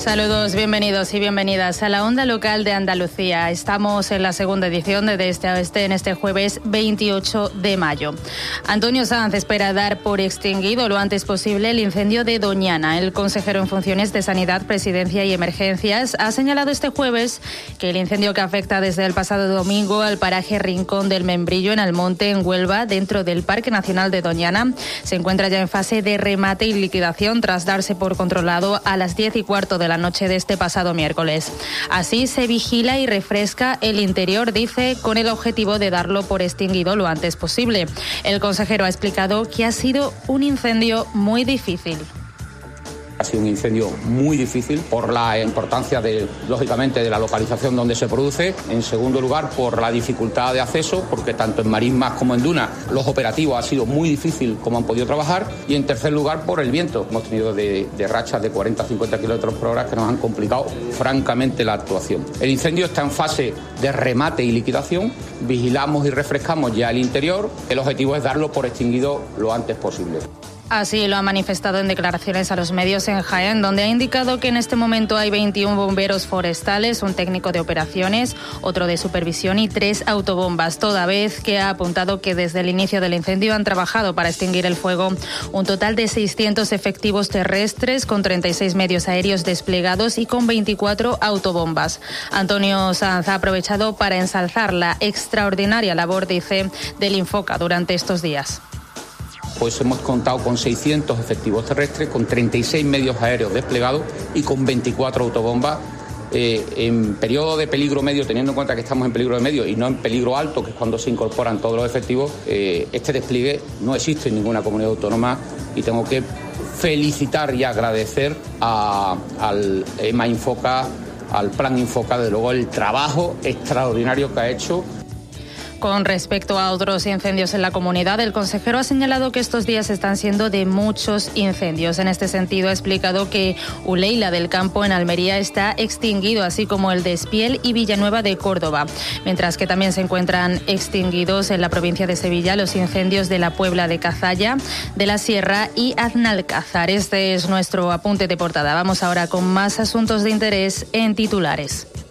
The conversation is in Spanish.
Saludos, bienvenidos y bienvenidas a la Onda Local de Andalucía. Estamos en la segunda edición de Este a Oeste en este jueves 28 de mayo. Antonio Sanz espera dar por extinguido lo antes posible el incendio de Doñana. El consejero en funciones de Sanidad, Presidencia y Emergencias ha señalado este jueves que el incendio que afecta desde el pasado domingo al paraje Rincón del Membrillo en Almonte, en Huelva, dentro del Parque Nacional de Doñana, se encuentra ya en fase de remate y liquidación tras darse por controlado a las 10:15 de la noche de este pasado miércoles. Así se vigila y refresca el interior, dice, con el objetivo de darlo por extinguido lo antes posible. El consejero ha explicado que ha sido un incendio muy difícil. Ha sido un incendio muy difícil por la importancia, lógicamente, de la localización donde se produce. En segundo lugar, por la dificultad de acceso, porque tanto en marismas como en dunas los operativos ha sido muy difícil cómo han podido trabajar. Y en tercer lugar, por el viento. Hemos tenido de rachas de 40-50 kilómetros por hora que nos han complicado francamente la actuación. El incendio está en fase de remate y liquidación. Vigilamos y refrescamos ya el interior. El objetivo es darlo por extinguido lo antes posible. Así lo ha manifestado en declaraciones a los medios en Jaén, donde ha indicado que en este momento hay 21 bomberos forestales, un técnico de operaciones, otro de supervisión y 3 autobombas, toda vez que ha apuntado que desde el inicio del incendio han trabajado para extinguir el fuego un total de 600 efectivos terrestres, con 36 medios aéreos desplegados y con 24 autobombas. Antonio Sanz ha aprovechado para ensalzar la extraordinaria labor, dice, del Infoca durante estos días. Pues hemos contado con 600 efectivos terrestres, con 36 medios aéreos desplegados y con 24 autobombas. En periodo de peligro medio, teniendo en cuenta que estamos en peligro de medio y no en peligro alto, que es cuando se incorporan todos los efectivos, este despliegue no existe en ninguna comunidad autónoma y tengo que felicitar y agradecer al EMA Infoca, al Plan Infoca, desde luego el trabajo extraordinario que ha hecho. Con respecto a otros incendios en la comunidad, el consejero ha señalado que estos días están siendo de muchos incendios. En este sentido, ha explicado que Uleila del Campo en Almería está extinguido, así como el de Espiel y Villanueva de Córdoba. Mientras que también se encuentran extinguidos en la provincia de Sevilla los incendios de la Puebla de Cazalla, de la Sierra y Aznalcázar. Este es nuestro apunte de portada. Vamos ahora con más asuntos de interés en titulares.